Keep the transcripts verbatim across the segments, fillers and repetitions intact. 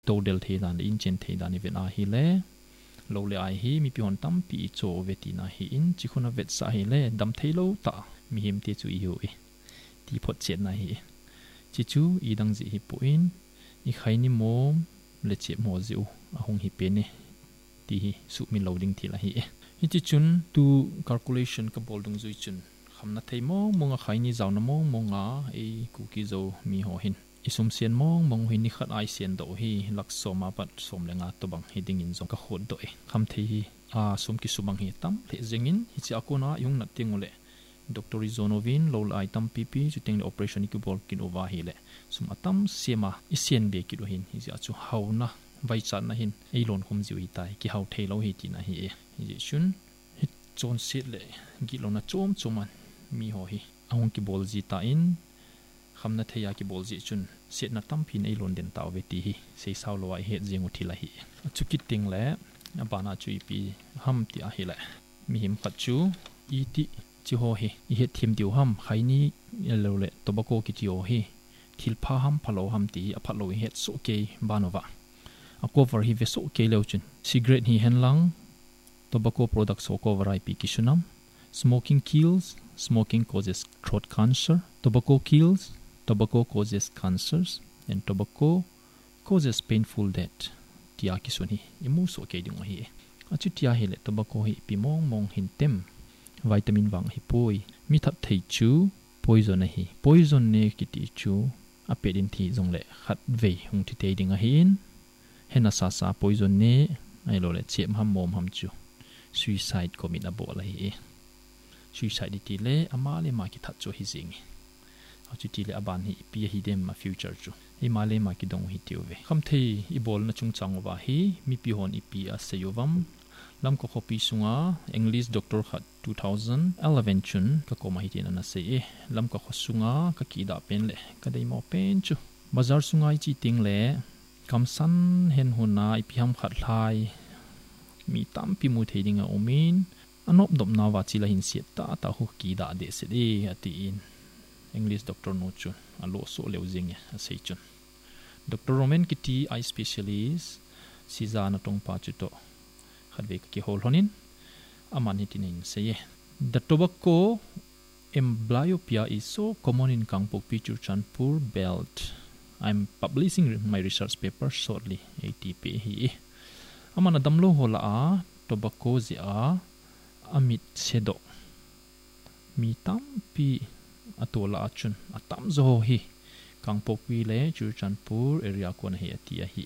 tô del thei dan in chen thei dan event a hi le lo le ai hi mi pi hon tam pi cho veti na hi in chi khuna vet sa hi le dam thei lo ta mi him te chu i hu e ti phot chen na hi chi chu i dang ji hi pu in i khai ni mom le che mo ziu a hong hi pe ne ti hi su mi loading thi la hi e hi chi chun tu calculation ka bol dung zui chun khamna thei mo monga khai ni zaw na mo monga e ku ki zo mi ho hin isum sian mong mong hi ni khat ai sian do hi lak soma pat som lenga to bang hi ding in zong ka khod do e kham thei hi a som ki subang hi tam le zengin hi chi akona yung na tingule doctor Zonovin lol ai tam pp chu teng le operation ki bol kin over hi le sum atam sema isian be ki do hin hi ja chu hauna vai chan na hin ei lon khum jiu hi tai ki hau thei lo hi ti na hi e hi chun hi chon sit le gi lo na chom choman mi ho hi ahong ki bol ji ta in khamna theya ki bol ji chun set na tam phin ei lon den taw ve ti hi sei saw lo ai he jeng uthi la hi chu ki ting le bana chui pi ham ti a hi la mi him khat chu i ti chi ho hi i he thim diu ham khaini lo le tobacco ki ti o hi thil pha ham phalo ham ti a phalo he so ke banova a cover hi ve so ke lo chun cigarette hi hen lang tobacco products so cover ai pi ki sunam smoking kills smoking causes throat cancer tobacco kills tobacco causes cancers and tobacco causes painful death tia ki suni imu so ke ding hi achu tia hi le tobacco hi pi mong mong hin tem vitamin wang hi poi mi thap thei chu poison hi poison ne ki ti chu a pedin thi jong le khat ve hung thi te ding a hin hena sa sa poison ne ai lo le chem ham mom ham chu suicide commit a bo la hi suicide ti le ama le ma ki that chu hi jing achu ti le aban hi pi hi dem ma future chu hi ma le ma ki dong hi tiu ve kham thei i bol na chung chang wa hi mi pi hon i pi a seyovam lam ko khopi sunga english doctor khat two thousand eleven chun ka ko ma hi tin na se e lam ko khosunga ka ki da pen le ka dei mo pen chu bazar sunga i chi ting le kam san hen hona i pi ham khat lai mi tam pi mu thei dinga omin anop dom na wa chi la hin siat ta ta hu ki da de se de ati in english doctor no chu alo so leu jing ya sei chun doctor roman kiti eye specialist siza na tong pa chu to khadve ki hol honin aman hitinin seye the tobacco amblyopia is so common in Kangpok Pichu Chanpur belt. I'm publishing my research paper shortly A T P hi amana damlo hola a tobacco zia amit sedo mi tam pi atola achun atam zo hi Kangpok pi le Churchanpur area ko na hi atia hi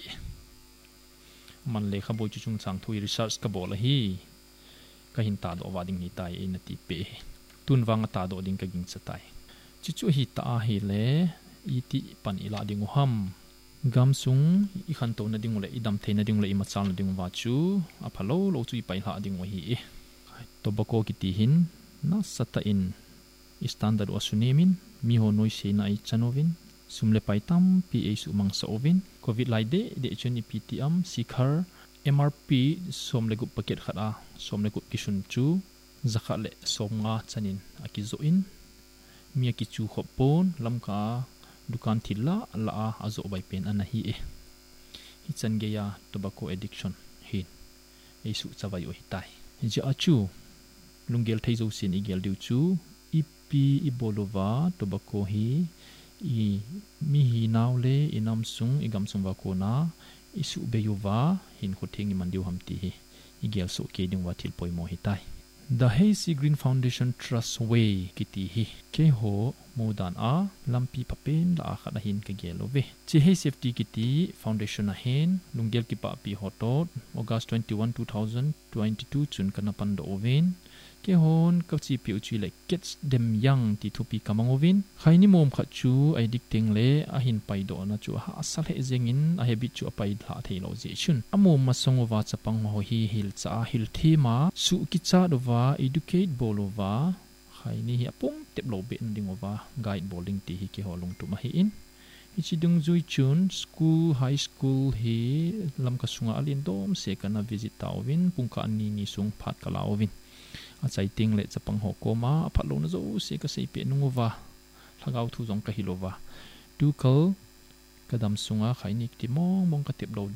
man le khabo chu chung chang thui research ka bol hi ka hin ta do wading hi tai in ti pe tun wang ta do ding ka ging chatai chi chu hi ta hi le i ti pan ila ding ham gam sung i khan to na ding le idam theina ding le i ma chal na ding wa chu a phalo lo chui pai ha ding wa hi tobacco ki ti hin na sata in standard wasunemin mi ho noi se na i chanovin sumle paitam pi e su mang sa ovin covid lai de de chuni ptm sikhar mrp somle gu paket khara somle gu kishun chu zakhale somnga chanin akizo in mi ki chu khopon lamka dukan thilla la azo bai pen anahi e hi chan ge ya tobacco addiction hin e su chawai o hitai ji achu lungel theizo sin igel diu chu ipi ibolova tobacco hi i mi hi naule inam sung igam sung wa ko na isu beyuwa hin khothing i mandiu hamti hi igel so ke ding wa thil poi mo hi tai the Hazy Green Foundation Trust way kiti hi ke ho modan a lampi papen la khana hin ke gelove chi he safety kiti foundation a hen lungel ki pa pi hotot August twenty-first two thousand twenty-two chun kana pan do oven ke hon ka chi pi uchi le gets them young ti thupi kamangovin khaini mom kha chu ai dik ting le a hin pai do na chu ha asal he zengin a hebit chu pai thla theilo je chun amom ma songowa chapang ho hi hil cha hil thema su ki cha dowa educate bolova khaini hi apong teplo be ndingowa guide bowling ti hi ke holung tu ma hi in ichi dung zui chun school high school hi lam ka sunga alin dom se kana visit tawin pungka ni ni sung phat kala ovin a chai ting le chapang ho ko ma phalo na zo se ka sei pe nungova thagau thu jong ka hilova tu kal cái đầm sung á khai nick thì mong mong cái tiệp đầu